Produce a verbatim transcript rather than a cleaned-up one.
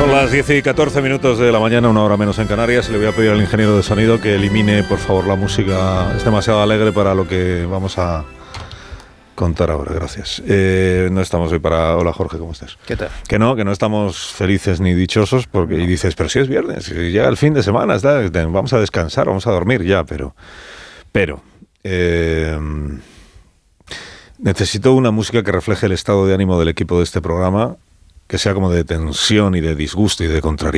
Son las diez y catorce minutos de la mañana, una hora menos en Canarias. Le voy a pedir al ingeniero de sonido que elimine, por favor, la música. Es demasiado alegre para lo que vamos a contar ahora. Gracias. Eh, no estamos hoy para... Hola, Jorge, ¿cómo estás? ¿Qué tal? Que no, que no estamos felices ni dichosos, porque y dices, pero si es viernes, si llega el fin de semana, está, vamos a descansar, vamos a dormir ya, pero... Pero... Eh, necesito una música que refleje el estado de ánimo del equipo de este programa, que sea como de tensión y de disgusto y de contrariedad.